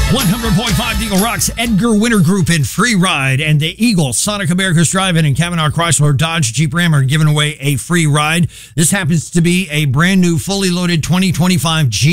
100.5 Eagle Rock's Edgar Winter Group in Free Ride and the Eagle Sonic America's Drive-In and Kavanaugh Chrysler Dodge Jeep Ram are giving away a free ride. This happens to be a brand new fully loaded 2025 Jeep